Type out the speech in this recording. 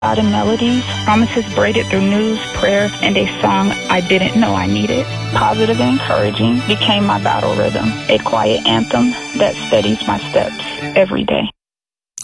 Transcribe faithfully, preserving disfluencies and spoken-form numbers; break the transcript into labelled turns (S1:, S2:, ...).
S1: God and melodies, promises braided through news, prayer, and a song I didn't know I needed. Positive and encouraging became my battle rhythm, a quiet anthem that steadies my steps every day.